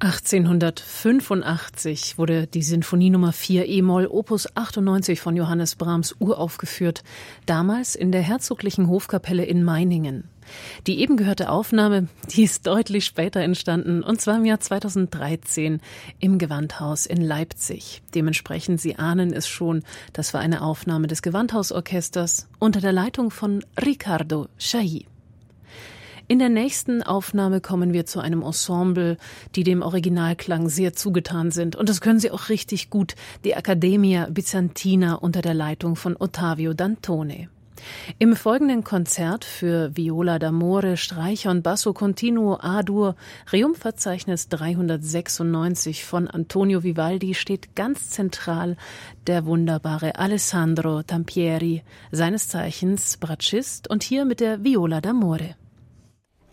1885 wurde die Sinfonie Nummer 4 e-Moll Opus 98 von Johannes Brahms uraufgeführt, damals in der Herzoglichen Hofkapelle in Meiningen. Die eben gehörte Aufnahme, die ist deutlich später entstanden, und zwar im Jahr 2013 im Gewandhaus in Leipzig. Dementsprechend, Sie ahnen es schon, das war eine Aufnahme des Gewandhausorchesters unter der Leitung von Riccardo Chailly. In der nächsten Aufnahme kommen wir zu einem Ensemble, die dem Originalklang sehr zugetan sind. Und das können sie auch richtig gut, die Accademia Bizantina unter der Leitung von Ottavio Dantone. Im folgenden Konzert für Viola d'Amore, Streicher und Basso Continuo A-Dur, Triumphverzeichnis 396 von Antonio Vivaldi, steht ganz zentral der wunderbare Alessandro Tampieri, seines Zeichens Bratschist und hier mit der Viola d'Amore.